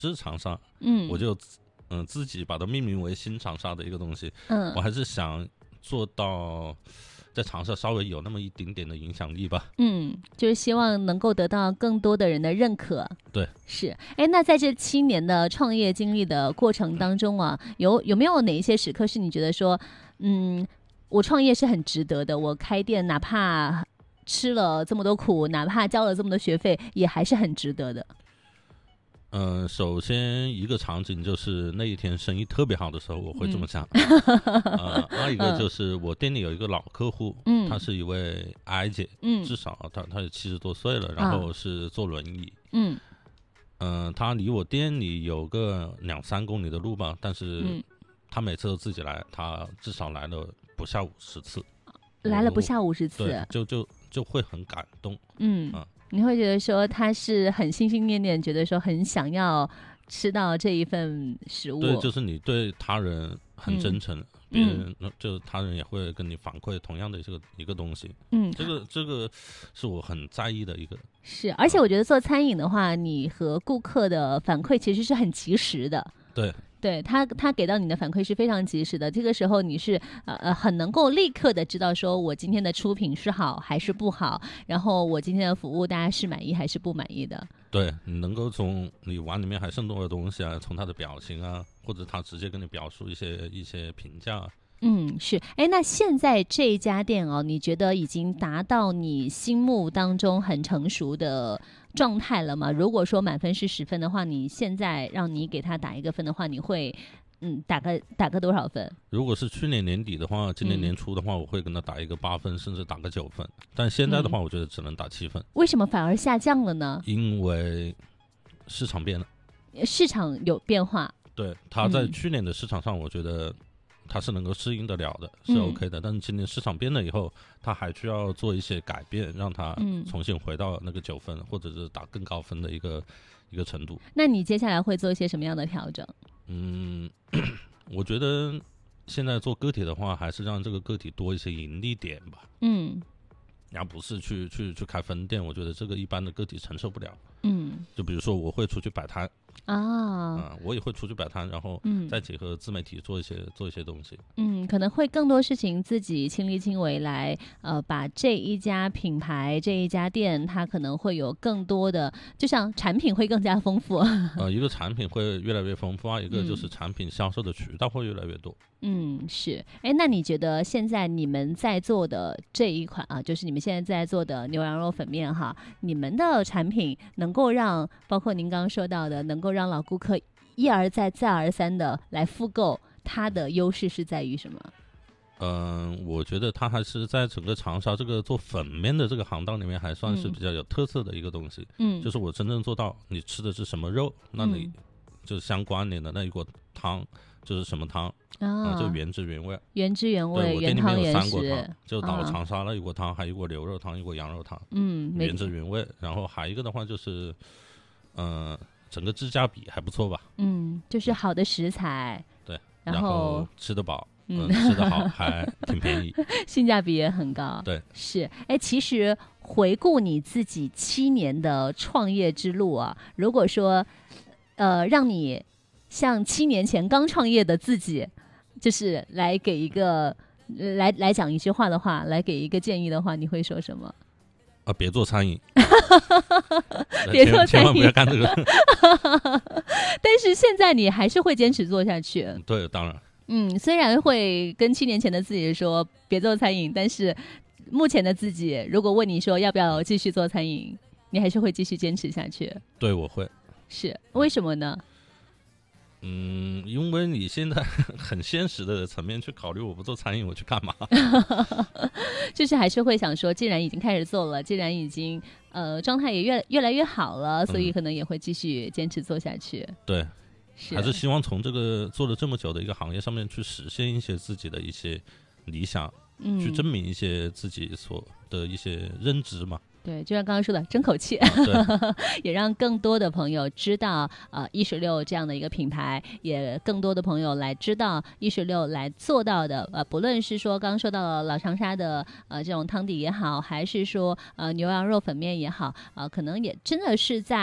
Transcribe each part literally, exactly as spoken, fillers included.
日常上， 嗯， 我就嗯、呃、自己把它命名为新长沙的一个东西。 嗯， 我还是想做到在长沙稍微有那么一丁点的影响力吧。 嗯，就是希望能够得到更多的人的认可。 对， 是。哎，那在这七年的创业经历的过程当中啊，有有没有哪一些时刻是你觉得说，嗯，我创业是很值得的，我开店哪怕吃了这么多苦，哪怕交了这么多学费，也还是很值得的？ 嗯、呃，首先一个场景就是那一天生意特别好的时候，我会这么想。 嗯、 呃，二一个就是我店里有一个老客户， 嗯， 她是一位阿姐， 嗯， 至少她她七十多岁了，然后是坐轮椅， 嗯， 嗯、呃，她离我店里有个两三公里的路吧，但是她每次都自己来，她至少来了不下五十次， 来了不下五十次， 对，就就就会很感动， 嗯。 啊你会觉得说他是很心心念念，觉得说很想要吃到这一份食物。 对，就是你对他人很真诚， 嗯、 别人、嗯、就他人也会跟你反馈同样的这个一个东西。 嗯， 这个这个是我很在意的一个。 是，而且我觉得做餐饮的话，你和顾客的反馈其实是很及时的。 对。 对他，他给到你的反馈是非常及时的。这个时候你是呃呃很能够立刻的知道，说我今天的出品是好还是不好，然后我今天的服务大家是满意还是不满意的。 对，你能够从你碗里面还剩多少东西啊，从他的表情啊，或者他直接跟你表述一些一些评价。 嗯，是。哎，那现在这一家店哦，你觉得已经达到你心目当中很成熟的状态了吗？如果说满分是十分的话，你现在让你给他打一个分的话，你会嗯打个打个多少分？ 如果是去年年底的话，今年年初的话，我会跟他打一个八分，甚至打个九分。但现在的话，我觉得只能打七分。 为什么反而下降了呢？ 因为市场变了， 市场有变化。 对，他在去年的市场上，我觉得他是能够适应得了的，是 OK 的。但是今年市场变了以后，他还需要做一些改变，让他重新回到那个九分，或者是打更高分的一个一个程度。 那你接下来会做一些什么样的调整？ 嗯，我觉得现在做个体的话，还是让这个个体多一些盈利点吧。 嗯， 而不是去去去开分店，我觉得这个一般的个体承受不了。 嗯， 就比如说我会出去摆摊啊、 呃，我也会出去摆摊，然后再结合自媒体做一些、嗯、做一些东西。 嗯，可能会更多事情自己亲力亲为来，呃，把这一家品牌、这一家店，它可能会有更多的，就像产品会更加丰富。 呃，一个产品会越来越丰富，一个就是产品销售的渠道会越来越多。 嗯，是。哎，那你觉得现在你们在做的这一款啊，就是你们现在在做的牛羊肉粉面哈，你们的产品能够让，包括您刚刚说到的，能够让老顾客一而再、再而三的来复购，它的优势是在于什么？ 嗯、呃，我觉得它还是在整个长沙这个做粉面的这个行当里面，还算是比较有特色的一个东西。嗯，就是我真正做到你吃的是什么肉，那你就是相关联的那一锅汤就是什么汤啊、呃，就原汁原味， 原汁原味， 对，我店里面有三锅汤，就啊老长沙那一锅汤，还有一锅牛肉汤，一锅羊肉汤， 嗯， 原汁原味。然后还有一个的话就是，嗯、呃，整个质价比还不错吧？ 嗯，就是好的食材， 对， 然后, 然后吃得饱。嗯，吃得好，还挺便宜， 性价比也很高。 对， 是。哎，其实回顾你自己七年的创业之路啊，如果说，呃，让你像七年前刚创业的自己，就是来给一个来来讲一句话的话，来给一个建议的话，你会说什么？ 啊，别做餐饮， 别做餐饮， 千万不要干这个。 但是现在你还是会坚持做下去。 对，当然。 嗯，虽然会跟七年前的自己说别做餐饮，但是目前的自己如果问你说要不要继续做餐饮，你还是会继续坚持下去。 对，我会。 是为什么呢？ 嗯，因为你现在很现实的层面去考虑，我不做餐饮我去干嘛？ 就是还是会想说，既然已经开始做了，既然已经呃状态也越越来越好了，所以可能也会继续坚持做下去。 嗯、对。是还是希望从这个做了这么久的一个行业上面去实现一些自己的一些理想，嗯，去证明一些自己所的一些认知嘛。 对，就像刚刚说的，争口气， 啊、 也让更多的朋友知道呃一十六这样的一个品牌，也更多的朋友来知道一十六来做到的呃，不论是说刚刚说到了老长沙的呃这种汤底也好，还是说呃牛羊肉粉面也好，呃，可能也真的是在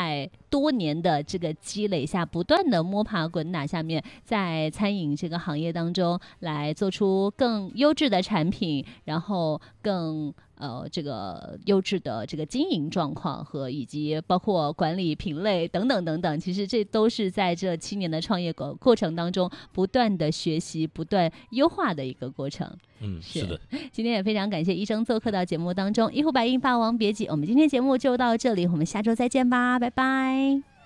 多年的这个积累下，不断的摸爬滚打下面，在餐饮这个行业当中来做出更优质的产品，然后更呃这个优质的这个经营状况和以及包括管理品类等等等等，其实这都是在这七年的创业过过程当中不断的学习、不断优化的一个过程。 嗯，是的。 今天也非常感谢医生做客到节目当中，一呼百应霸王别姬，我们今天节目就到这里，我们下周再见吧，拜拜。